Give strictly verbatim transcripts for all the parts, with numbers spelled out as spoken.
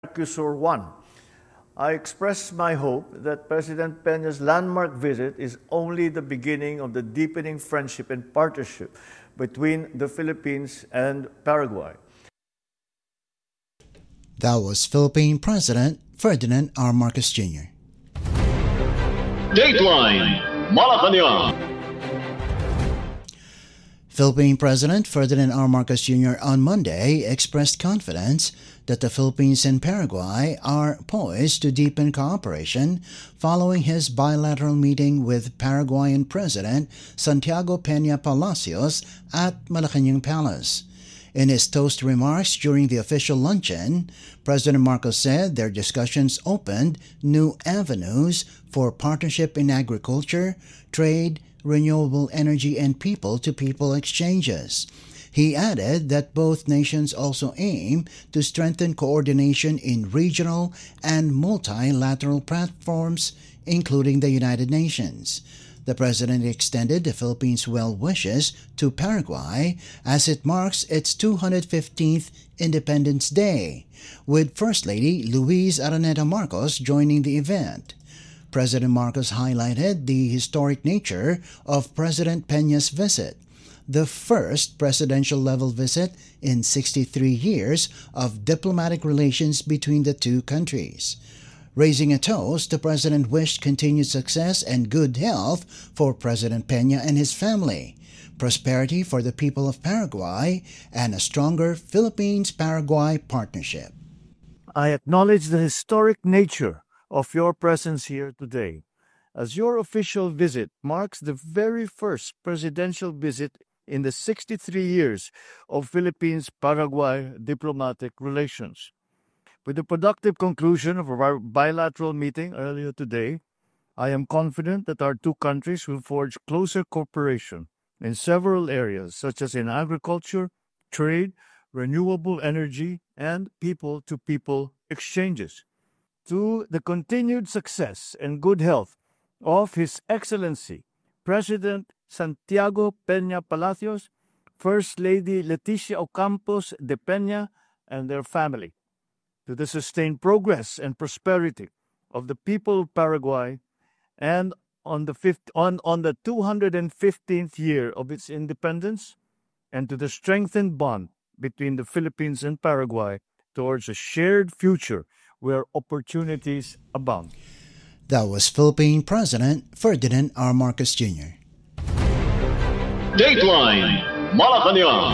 Mercosur one. I express my hope that President Peña's landmark visit is only the beginning of the deepening friendship and partnership between the Philippines and Paraguay. That was Philippine President Ferdinand R. Marcos Junior Dateline Malacanang. Philippine President Ferdinand R. Marcos Junior on Monday expressed confidence that the Philippines and Paraguay are poised to deepen cooperation following his bilateral meeting with Paraguayan President Santiago Peña Palacios at Malacanang Palace. In his toast remarks during the official luncheon, President Marcos said their discussions opened new avenues for partnership in agriculture, trade, renewable energy, and people-to-people exchanges. He added that both nations also aim to strengthen coordination in regional and multilateral platforms, including the United Nations. The President extended the Philippines' well wishes to Paraguay as it marks its two hundred fifteenth Independence Day, with First Lady Luis Araneta Marcos joining the event. President Marcos highlighted the historic nature of President Peña's visit, the first presidential-level visit in sixty-three years of diplomatic relations between the two countries. Raising a toast, the President wished continued success and good health for President Peña and his family, prosperity for the people of Paraguay, and a stronger Philippines-Paraguay partnership. I acknowledge the historic nature of your presence here today, as your official visit marks the very first presidential visit in the sixty-three years of Philippines-Paraguay diplomatic relations. With the productive conclusion of our bilateral meeting earlier today, I am confident that our two countries will forge closer cooperation in several areas such as in agriculture, trade, renewable energy, and people-to-people exchanges. To the continued success and good health of His Excellency President Santiago Peña Palacios, First Lady Leticia Ocampos de Peña, and their family. To the sustained progress and prosperity of the people of Paraguay, and on the fifth, on, on the two hundred fifteenth year of its independence, and to the strengthened bond between the Philippines and Paraguay towards a shared future where opportunities abound. That was Philippine President Ferdinand R. Marcos Junior Dateline Malacanang.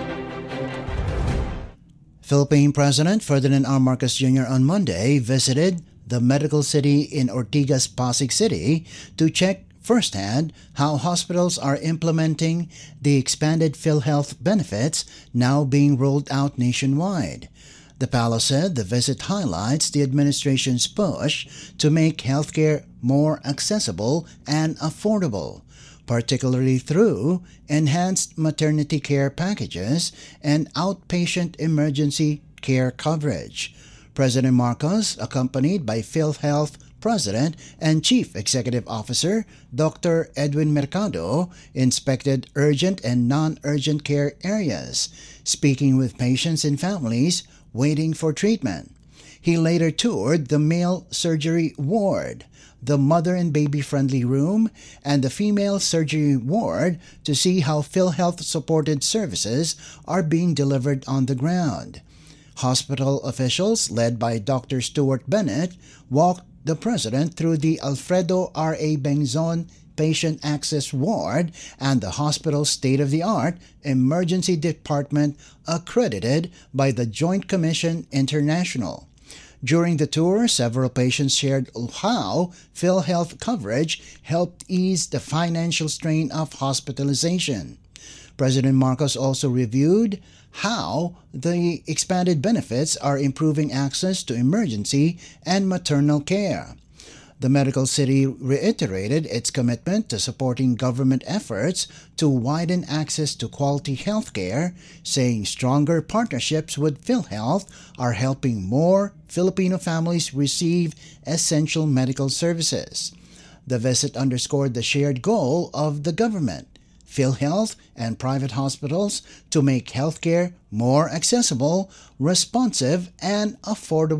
Philippine President Ferdinand R. Marcos Junior on Monday visited the medical city in Ortigas, Pasig City to check firsthand how hospitals are implementing the expanded PhilHealth benefits now being rolled out nationwide. The palace said the visit highlights the administration's push to make healthcare more accessible and affordable, particularly through enhanced maternity care packages and outpatient emergency care coverage. President Marcos, accompanied by PhilHealth President and Chief Executive Officer Doctor Edwin Mercado, inspected urgent and non-urgent care areas, speaking with patients and families waiting for treatment. He later toured the male surgery ward, the mother and baby-friendly room, and the female surgery ward to see how PhilHealth-supported services are being delivered on the ground. Hospital officials, led by Doctor Stuart Bennett, walked the President through the Alfredo R A. Bengzon Patient Access Ward and the hospital's state-of-the-art emergency department accredited by the Joint Commission International. During the tour, several patients shared how PhilHealth coverage helped ease the financial strain of hospitalization. President Marcos also reviewed how the expanded benefits are improving access to emergency and maternal care. The medical city reiterated its commitment to supporting government efforts to widen access to quality health care, saying stronger partnerships with PhilHealth are helping more Filipino families receive essential medical services. The visit underscored the shared goal of the government, PhilHealth, and private hospitals to make healthcare more accessible, responsive, and affordable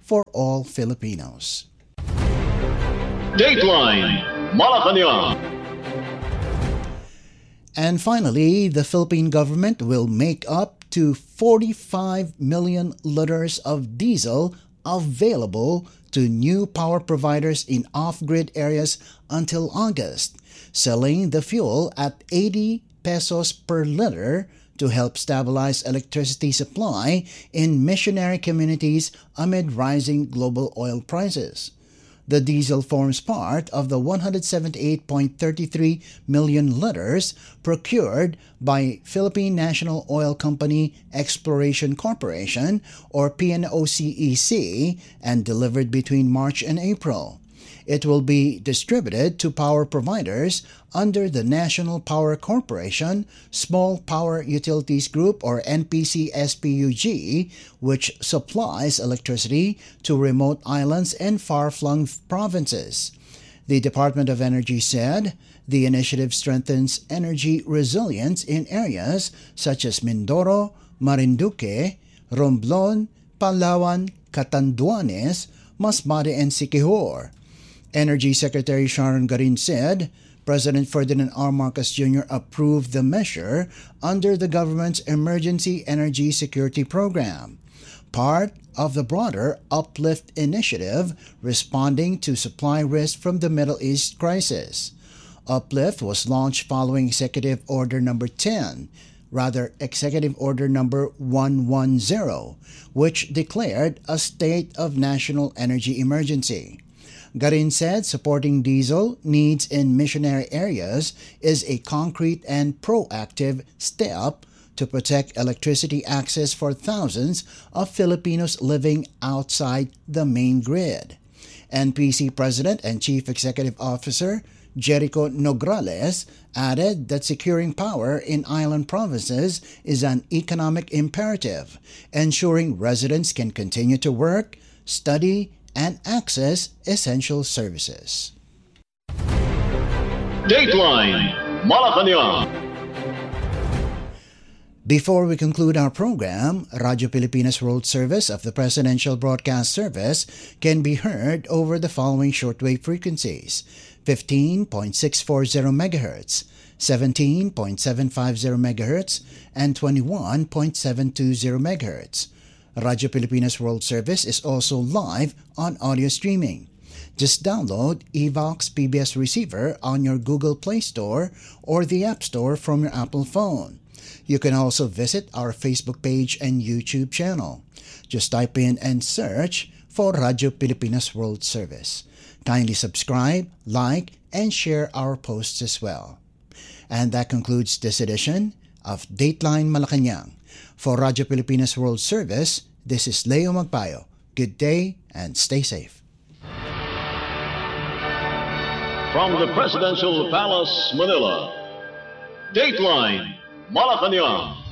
for all Filipinos. Dateline Malacanang. And finally, the Philippine government will make up to forty-five million liters of diesel available to new power providers in off-grid areas until August, selling the fuel at eighty pesos per liter to help stabilize electricity supply in missionary communities amid rising global oil prices. The diesel forms part of the one hundred seventy-eight point three three million liters procured by Philippine National Oil Company Exploration Corporation, or P N O C E C, and delivered between March and April. It will be distributed to power providers under the National Power Corporation Small Power Utilities Group, or N P C S P U G, which supplies electricity to remote islands and far-flung provinces. The Department of Energy said the initiative strengthens energy resilience in areas such as Mindoro, Marinduque, Romblon, Palawan, Catanduanes, Masbate, and Siquijor. Energy Secretary Sharon Garin said President Ferdinand R. Marcos Junior approved the measure under the government's Emergency Energy Security Program, part of the broader Uplift initiative responding to supply risk from the Middle East crisis. Uplift was launched following Executive Order Number ten, rather Executive Order Number one hundred, which declared a state of national energy emergency. Garin said supporting diesel needs in missionary areas is a concrete and proactive step to protect electricity access for thousands of Filipinos living outside the main grid. N P C President and Chief Executive Officer Jericho Nograles added that securing power in island provinces is an economic imperative, ensuring residents can continue to work, study, and access essential services. Dateline Malacanang. Before we conclude our program, Radyo Pilipinas World Service of the Presidential Broadcast Service can be heard over the following shortwave frequencies: fifteen point six four zero megahertz, seventeen point seven five zero megahertz, and twenty-one point seven two zero megahertz. Radyo Pilipinas World Service is also live on audio streaming. Just download Evox P B S Receiver on your Google Play Store or the App Store from your Apple phone. You can also visit our Facebook page and YouTube channel. Just type in and search for Radyo Pilipinas World Service. Kindly subscribe, like, and share our posts as well. And that concludes this edition of Dateline Malacanang. For Radyo Pilipinas World Service, this is Leo Magpayo. Good day and stay safe. From the Presidential Palace, Manila, Dateline Malacanang.